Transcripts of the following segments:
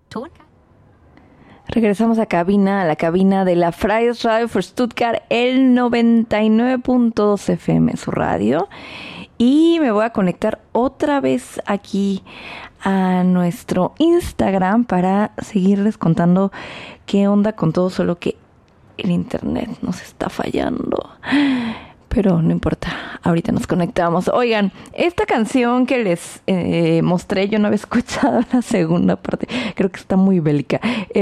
Regresamos a la cabina de la Freies Radio für Stuttgart, el 99.2 FM, su radio. Y me voy a conectar otra vez aquí a nuestro Instagram para seguirles contando qué onda con todo, solo que el internet nos está fallando. Pero no importa, ahorita nos conectamos. Oigan, esta canción que les mostré, yo no había escuchado la segunda parte. Creo que está muy bélica.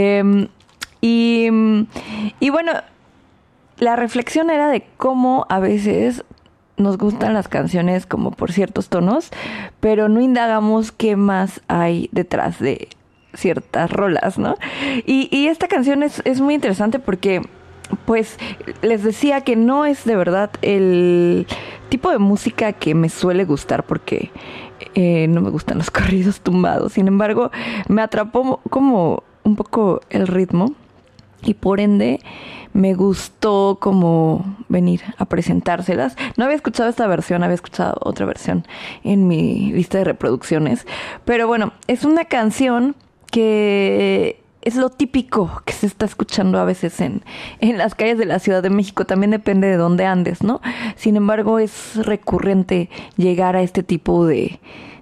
Y bueno, la reflexión era de cómo a veces nos gustan las canciones como por ciertos tonos, pero no indagamos qué más hay detrás de ciertas rolas, ¿no? Y esta canción es muy interesante porque, pues, les decía que no es de verdad el tipo de música que me suele gustar porque no me gustan los corridos tumbados. Sin embargo, me atrapó como un poco el ritmo y por ende me gustó como venir a presentárselas. No había escuchado esta versión, había escuchado otra versión en mi lista de reproducciones. Pero bueno, es una canción que es lo típico que se está escuchando a veces en las calles de la Ciudad de México. También depende de dónde andes, ¿no? Sin embargo, es recurrente llegar a este tipo de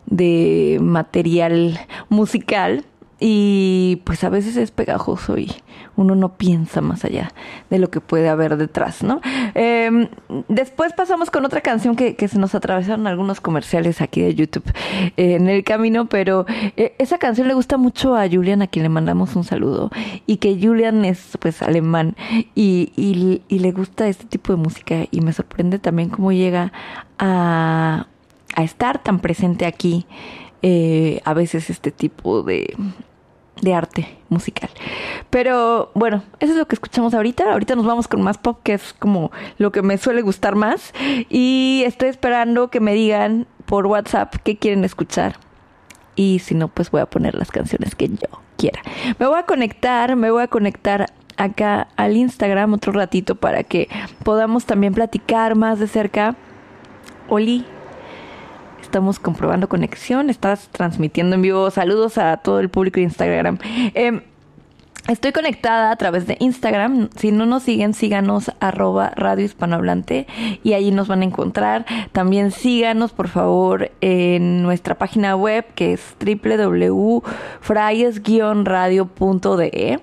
material musical. Y pues a veces es pegajoso y uno no piensa más allá de lo que puede haber detrás, ¿no? Después pasamos con otra canción que se nos atravesaron algunos comerciales aquí de YouTube en el camino, pero esa canción le gusta mucho a Julian, a quien le mandamos un saludo, y que Julian es pues alemán y le gusta este tipo de música y me sorprende también cómo llega a estar tan presente aquí a veces este tipo de arte musical. Pero bueno, eso es lo que escuchamos ahorita. Ahorita nos vamos con más pop, que es como lo que me suele gustar más. Y estoy esperando que me digan por WhatsApp qué quieren escuchar. Y si no, pues voy a poner las canciones que yo quiera. Me voy a conectar acá al Instagram otro ratito para que podamos también platicar más de cerca. Oli, estamos comprobando conexión, estás transmitiendo en vivo. Saludos a todo el público de Instagram. Estoy conectada a través de Instagram. Si no nos siguen, síganos @Radio Hispanohablante y allí nos van a encontrar. También síganos, por favor, en nuestra página web, que es www.freies-radio.de,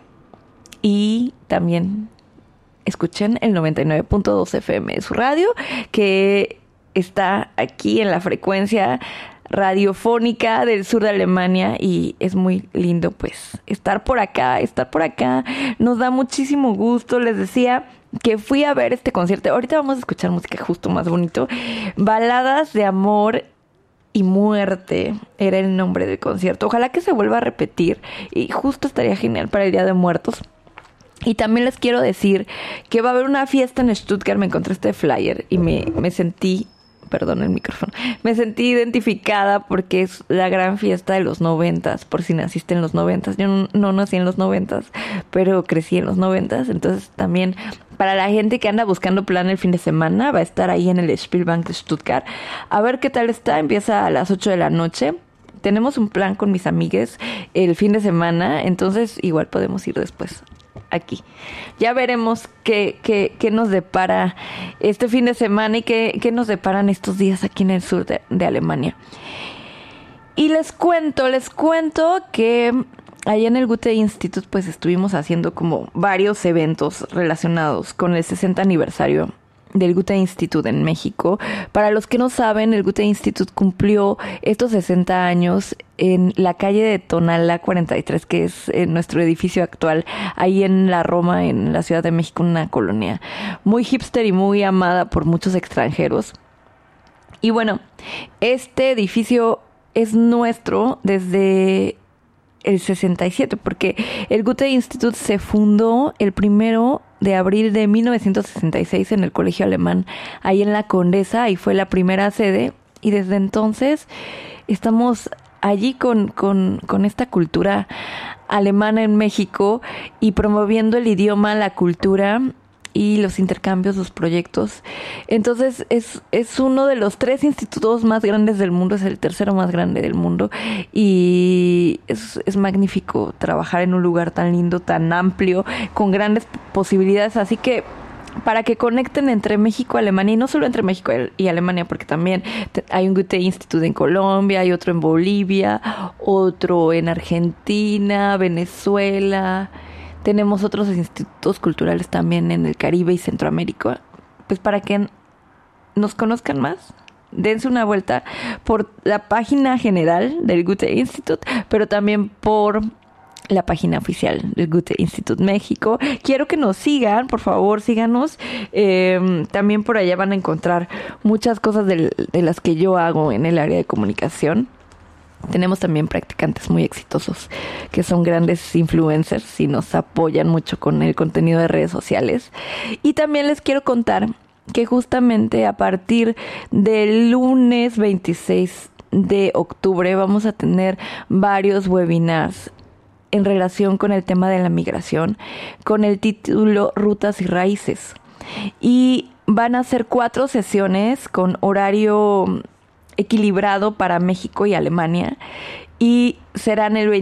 y también escuchen el 99.2 FM de su radio, que está aquí en la frecuencia radiofónica del sur de Alemania, y es muy lindo pues estar por acá. Nos da muchísimo gusto. Les decía que fui a ver este concierto. Ahorita vamos a escuchar música justo más bonito. Baladas de amor y muerte era el nombre del concierto. Ojalá que se vuelva a repetir y justo estaría genial para el Día de Muertos. Y también les quiero decir que va a haber una fiesta en Stuttgart. Me encontré este flyer y me sentí, perdón el micrófono, me sentí identificada porque es la gran fiesta de los 90s, por si naciste en los 90s. Yo no nací en los 90s, pero crecí en los 90s. Entonces también para la gente que anda buscando plan el fin de semana, va a estar ahí en el Spielbank de Stuttgart. A ver qué tal está. Empieza a las 8 de la noche. Tenemos un plan con mis amigues el fin de semana, entonces igual podemos ir después aquí. Ya veremos qué nos depara este fin de semana y qué nos deparan estos días aquí en el sur de Alemania. Y les cuento que allá en el Goethe Institut pues estuvimos haciendo como varios eventos relacionados con el 60 aniversario del Goethe Institut en México. Para los que no saben, el Goethe Institut cumplió estos 60 años en la calle de Tonalá 43, que es nuestro edificio actual, ahí en la Roma, en la Ciudad de México, una colonia muy hipster y muy amada por muchos extranjeros. Y bueno, este edificio es nuestro desde el 67, porque el Goethe Institut se fundó el 1 de abril de 1966 en el Colegio Alemán, ahí en la Condesa, y fue la primera sede, y desde entonces estamos allí con esta cultura alemana en México y promoviendo el idioma, la cultura y los intercambios, los proyectos. Entonces es uno de los 3 institutos más grandes del mundo, es el tercero más grande del mundo, y es magnífico trabajar en un lugar tan lindo, tan amplio, con grandes posibilidades. Así que para que conecten entre México y Alemania, y no solo entre México y Alemania, porque también hay un Goethe Institute en Colombia, hay otro en Bolivia, otro en Argentina, Venezuela. Tenemos otros institutos culturales también en el Caribe y Centroamérica. Pues para que nos conozcan más, dense una vuelta por la página general del Goethe Institute, pero también por la página oficial del Goethe Institute México. Quiero que nos sigan, por favor, síganos. También por allá van a encontrar muchas cosas de las que yo hago en el área de comunicación. Tenemos también practicantes muy exitosos que son grandes influencers y nos apoyan mucho con el contenido de redes sociales. Y también les quiero contar que justamente a partir del lunes 26 de octubre vamos a tener varios webinars en relación con el tema de la migración, con el título Rutas y Raíces. Y van a ser 4 sesiones con horario equilibrado para México y Alemania, y serán el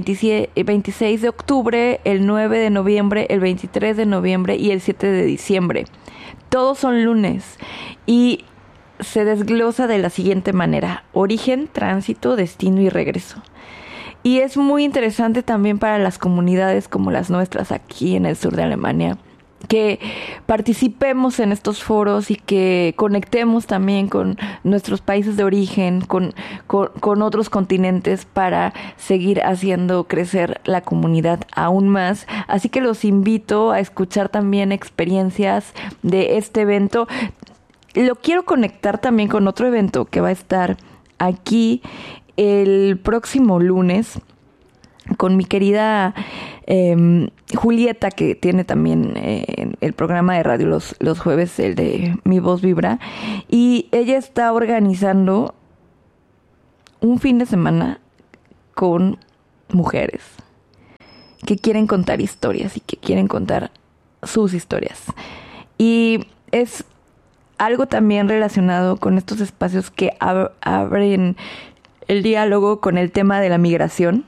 26 de octubre, el 9 de noviembre, el 23 de noviembre y el 7 de diciembre. Todos son lunes y se desglosa de la siguiente manera: origen, tránsito, destino y regreso. Y es muy interesante también para las comunidades como las nuestras aquí en el sur de Alemania, que participemos en estos foros y que conectemos también con nuestros países de origen, con otros continentes, para seguir haciendo crecer la comunidad aún más. Así que los invito a escuchar también experiencias de este evento. Lo quiero conectar también con otro evento que va a estar aquí el próximo lunes con mi querida Julieta, que tiene también el programa de radio los jueves, el de Mi Voz Vibra, y ella está organizando un fin de semana con mujeres que quieren contar historias y que quieren contar sus historias. Y es algo también relacionado con estos espacios que abren el diálogo con el tema de la migración.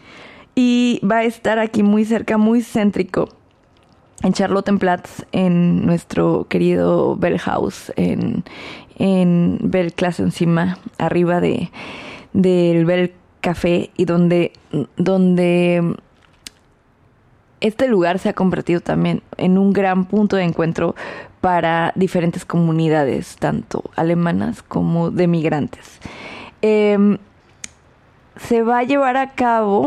Y va a estar aquí muy cerca, muy céntrico, en Charlottenplatz, en nuestro querido Bell House, en Bell Clase encima, arriba del Bell Café, y donde este lugar se ha convertido también en un gran punto de encuentro para diferentes comunidades, tanto alemanas como de migrantes. Se va a llevar a cabo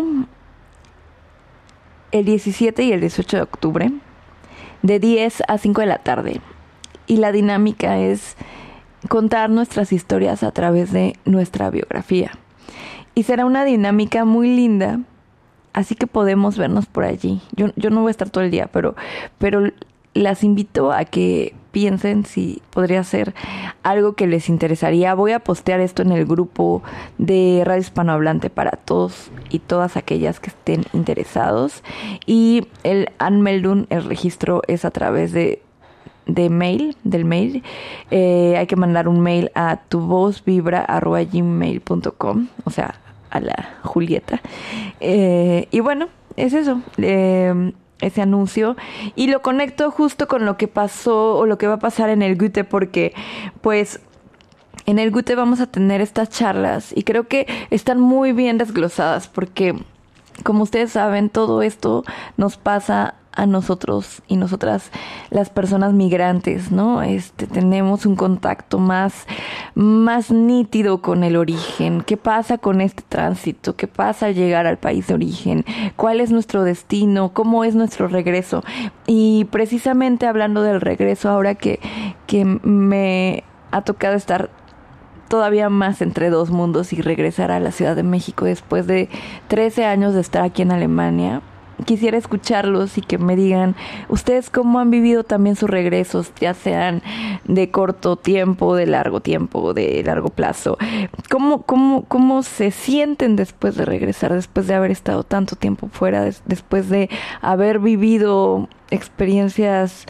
el 17 y el 18 de octubre, de 10 a 5 de la tarde. Y la dinámica es contar nuestras historias a través de nuestra biografía. Y será una dinámica muy linda, así que podemos vernos por allí. Yo no voy a estar todo el día, pero las invito a que piensen si podría ser algo que les interesaría. Voy a postear esto en el grupo de Radio Hispanohablante para todos y todas aquellas que estén interesados. Y el Anmeldung, el registro, es a través del mail. Hay que mandar un mail a tuvozvibra@gmail.com, o sea, a la Julieta. Y bueno, es eso. Ese anuncio, y lo conecto justo con lo que pasó o lo que va a pasar en el Goethe, porque pues en el Goethe vamos a tener estas charlas y creo que están muy bien desglosadas, porque como ustedes saben, todo esto nos pasa a nosotros y nosotras, las personas migrantes, ¿no? Tenemos un contacto más nítido con el origen. ¿Qué pasa con este tránsito? ¿Qué pasa al llegar al país de origen? ¿Cuál es nuestro destino? ¿Cómo es nuestro regreso? Y precisamente hablando del regreso, ahora que me ha tocado estar todavía más entre dos mundos y regresar a la Ciudad de México después de 13 años de estar aquí en Alemania, quisiera escucharlos y que me digan ustedes cómo han vivido también sus regresos, ya sean de corto tiempo, de largo plazo. ¿Cómo se sienten después de regresar, después de haber estado tanto tiempo fuera, después de haber vivido experiencias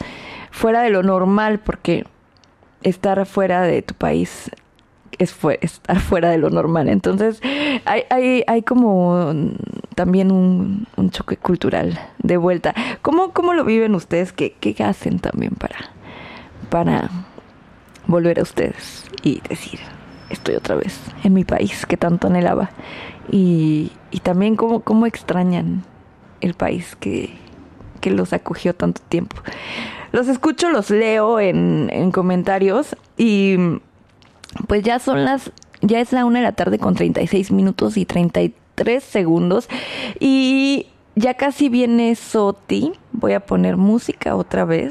fuera de lo normal, porque estar fuera de tu país es estar fuera de lo normal. Entonces hay como también un choque cultural de vuelta. ¿Cómo lo viven ustedes? ¿Qué hacen también para volver a ustedes y decir, estoy otra vez en mi país que tanto anhelaba? Y también cómo extrañan el país que los acogió tanto tiempo. Los escucho, los leo en comentarios y pues ya es la 1 de la tarde con 36 minutos y 33 segundos y ya casi viene Soti. Voy a poner música otra vez.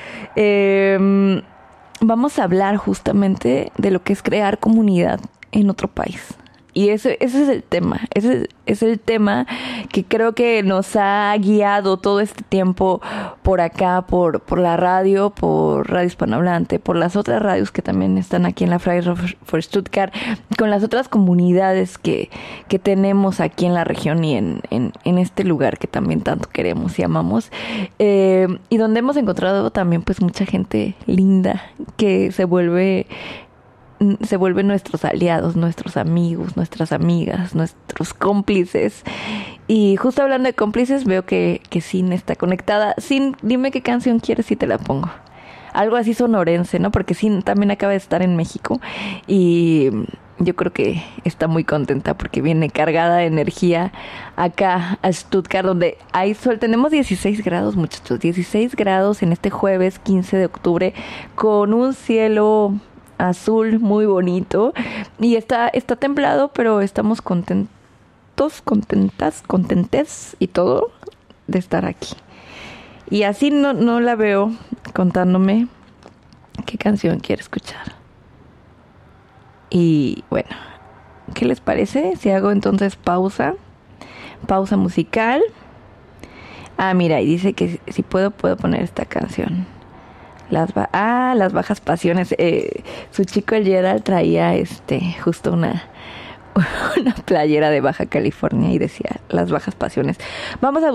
Vamos a hablar justamente de lo que es crear comunidad en otro país. Y ese es el tema. Ese es el tema que creo que nos ha guiado todo este tiempo por acá, por la radio, por Radio Hispanohablante, por las otras radios que también están aquí en la Fridays for Stuttgart, con las otras comunidades que tenemos aquí en la región y en este lugar que también tanto queremos y amamos. Y donde hemos encontrado también pues mucha gente linda que se vuelven nuestros aliados, nuestros amigos, nuestras amigas, nuestros cómplices. Y justo hablando de cómplices, veo que Sin está conectada. Sin, dime qué canción quieres y te la pongo. Algo así sonorense, ¿no? Porque Sin también acaba de estar en México y yo creo que está muy contenta porque viene cargada de energía acá a Stuttgart, donde hay sol. Tenemos 16 grados, muchachos, 16 grados en este jueves 15 de octubre con un cielo azul muy bonito y está templado, pero estamos contentes y todo de estar aquí. Y así no la veo contándome qué canción quiere escuchar. Y bueno, ¿qué les parece si hago entonces pausa musical? Mira, y dice que si puedo poner esta canción. Las bajas pasiones. Su chico el Gerald traía justo una playera de Baja California y decía las bajas pasiones. Vamos a